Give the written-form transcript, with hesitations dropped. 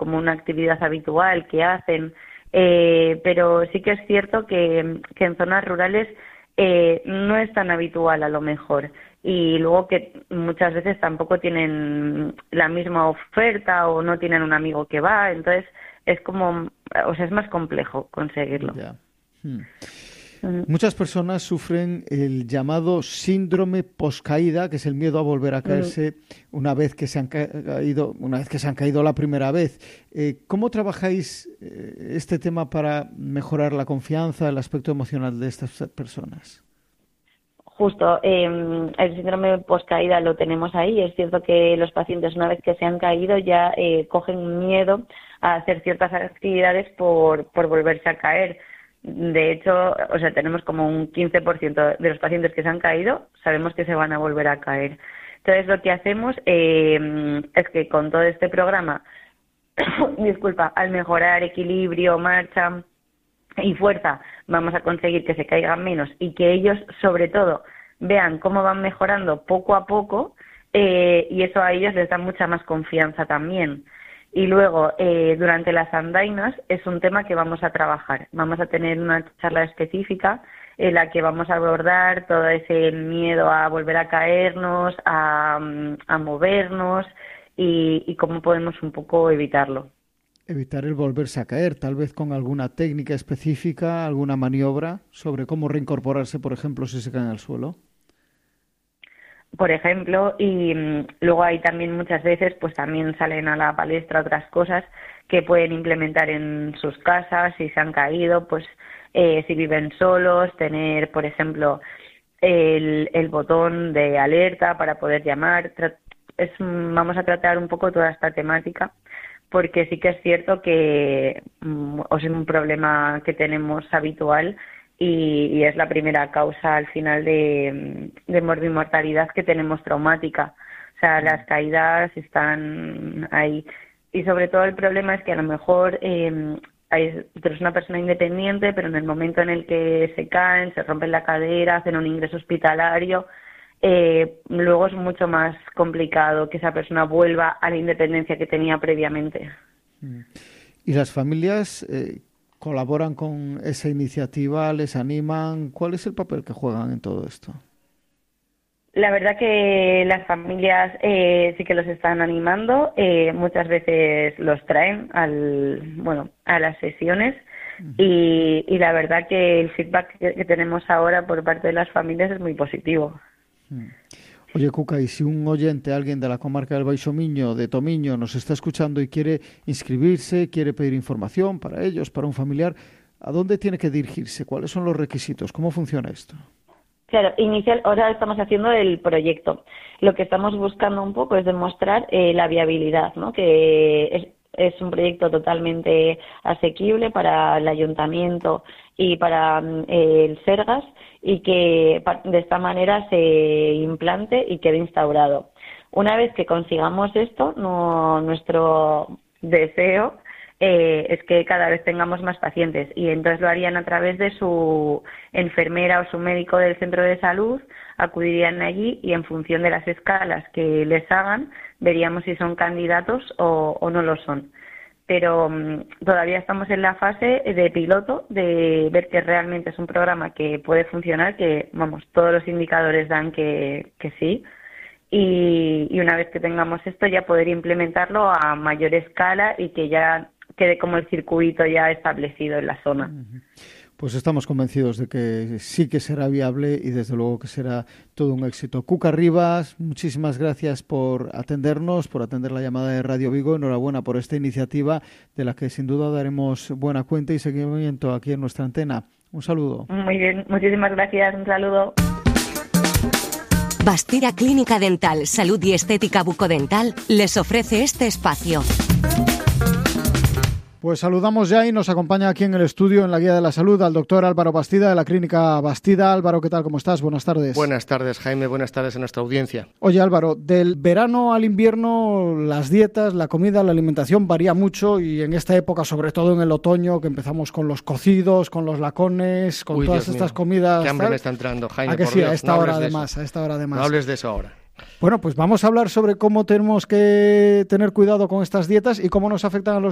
como una actividad habitual que hacen, pero sí que es cierto que en zonas rurales no es tan habitual a lo mejor, y luego que muchas veces tampoco tienen la misma oferta o no tienen un amigo que va, entonces es como, o sea, es más complejo conseguirlo. Ya. Muchas personas sufren el llamado síndrome poscaída, que es el miedo a volver a caerse una vez que se han caído la primera vez. ¿Cómo trabajáis este tema para mejorar la confianza, el aspecto emocional de estas personas? Justo, el síndrome poscaída lo tenemos ahí. Es cierto que los pacientes, una vez que se han caído, ya cogen miedo a hacer ciertas actividades por volverse a caer. De hecho, o sea, tenemos como un 15% de los pacientes que se han caído, sabemos que se van a volver a caer. Entonces, lo que hacemos es que con todo este programa, al mejorar equilibrio, marcha y fuerza, vamos a conseguir que se caigan menos y que ellos, sobre todo, vean cómo van mejorando poco a poco, y eso a ellos les da mucha más confianza también. Y luego, durante las andainas, es un tema que vamos a trabajar. Vamos a tener una charla específica en la que vamos a abordar todo ese miedo a volver a caernos, a movernos y cómo podemos un poco evitarlo. Evitar el volverse a caer, tal vez con alguna técnica específica, alguna maniobra sobre cómo reincorporarse, por ejemplo, si se caen al suelo. Por ejemplo, y luego hay también muchas veces, pues también salen a la palestra otras cosas que pueden implementar en sus casas si se han caído, pues si viven solos, tener, por ejemplo, el botón de alerta para poder llamar. Vamos a tratar un poco toda esta temática, porque sí que es cierto que es un problema que tenemos habitual y es la primera causa al final de morbimortalidad que tenemos traumática. O sea, las caídas están ahí. Y sobre todo el problema es que a lo mejor tú eres una persona independiente, pero en el momento en el que se caen, se rompen la cadera, hacen un ingreso hospitalario, luego es mucho más complicado que esa persona vuelva a la independencia que tenía previamente. ¿Y las familias colaboran con esa iniciativa, les animan? ¿Cuál es el papel que juegan en todo esto? La verdad que las familias sí que los están animando, muchas veces los traen a las sesiones y la verdad que el feedback que tenemos ahora por parte de las familias es muy positivo. Oye, Cuca, y si un oyente, alguien de la comarca del Baixo Miño, de Tomiño, nos está escuchando y quiere inscribirse, quiere pedir información para ellos, para un familiar, ¿a dónde tiene que dirigirse? ¿Cuáles son los requisitos? ¿Cómo funciona esto? Claro, ahora estamos haciendo el proyecto. Lo que estamos buscando un poco es demostrar la viabilidad, ¿no? Que es un proyecto totalmente asequible para el ayuntamiento y para el Sergas, y que de esta manera se implante y quede instaurado. Una vez que consigamos esto, nuestro deseo es que cada vez tengamos más pacientes, y entonces lo harían a través de su enfermera o su médico del centro de salud, acudirían allí y en función de las escalas que les hagan veríamos si son candidatos o no lo son. Pero todavía estamos en la fase de piloto, de ver que realmente es un programa que puede funcionar, que todos los indicadores dan que sí, y una vez que tengamos esto ya poder implementarlo a mayor escala y que ya quede como el circuito ya establecido en la zona. Pues estamos convencidos de que sí que será viable y desde luego que será todo un éxito. Cuca Rivas, muchísimas gracias por atendernos, por atender la llamada de Radio Vigo. Enhorabuena por esta iniciativa de la que sin duda daremos buena cuenta y seguimiento aquí en nuestra antena. Un saludo. Muy bien, muchísimas gracias. Un saludo. Bastida Clínica Dental, Salud y Estética Bucodental les ofrece este espacio. Pues saludamos ya y nos acompaña aquí en el estudio, en la Guía de la Salud, al doctor Álvaro Bastida de la Clínica Bastida. Álvaro, ¿qué tal? ¿Cómo estás? Buenas tardes. Buenas tardes, Jaime. Buenas tardes a nuestra audiencia. Oye, Álvaro, del verano al invierno las dietas, la comida, la alimentación varía mucho, y en esta época, sobre todo en el otoño, que empezamos con los cocidos, con los lacones, con todas estas comidas. Qué hambre me está entrando, Jaime. ¿A que por sí? Dios, A esta hora además. No hables de eso ahora. Bueno, pues vamos a hablar sobre cómo tenemos que tener cuidado con estas dietas y cómo nos afectan a los